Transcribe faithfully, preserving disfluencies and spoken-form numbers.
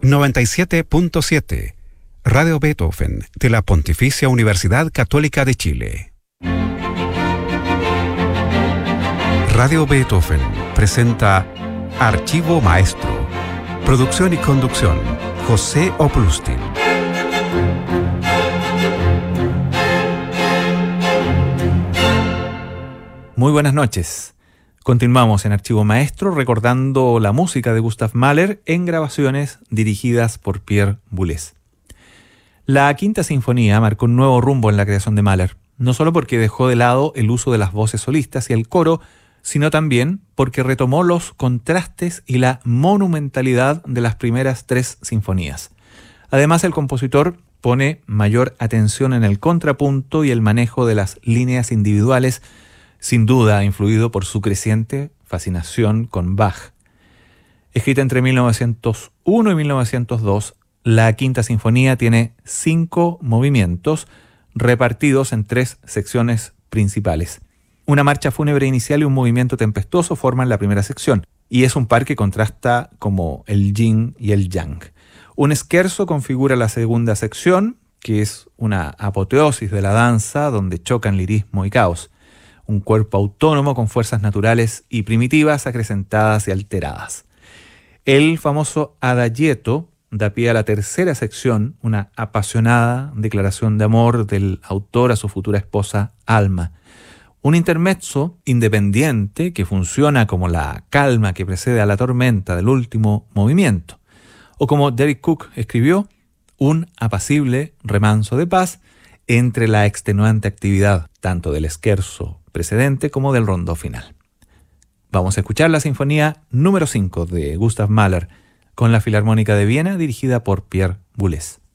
noventa y siete punto siete, Radio Beethoven, de la Pontificia Universidad Católica de Chile. Radio Beethoven presenta Archivo Maestro. Producción y conducción, José Oplustin. Muy buenas noches. Continuamos en Archivo Maestro recordando la música de Gustav Mahler en grabaciones dirigidas por Pierre Boulez. La Quinta Sinfonía marcó un nuevo rumbo en la creación de Mahler, no solo porque dejó de lado el uso de las voces solistas y el coro, sino también porque retomó los contrastes y la monumentalidad de las primeras tres sinfonías. Además, el compositor pone mayor atención en el contrapunto y el manejo de las líneas individuales, sin duda influido por su creciente fascinación con Bach. Escrita entre mil novecientos uno y mil novecientos dos, la Quinta Sinfonía tiene cinco movimientos repartidos en tres secciones principales. Una marcha fúnebre inicial y un movimiento tempestuoso forman la primera sección, y es un par que contrasta como el yin y el yang. Un scherzo configura la segunda sección, que es una apoteosis de la danza donde chocan lirismo y caos. Un cuerpo autónomo con fuerzas naturales y primitivas, acrecentadas y alteradas. El famoso adagietto da pie a la tercera sección, una apasionada declaración de amor del autor a su futura esposa Alma. Un intermezzo independiente que funciona como la calma que precede a la tormenta del último movimiento. O como Derek Cook escribió, un apacible remanso de paz entre la extenuante actividad tanto del scherzo precedente como del rondó final. Vamos a escuchar la sinfonía número cinco de Gustav Mahler con la Filarmónica de Viena dirigida por Pierre Boulez.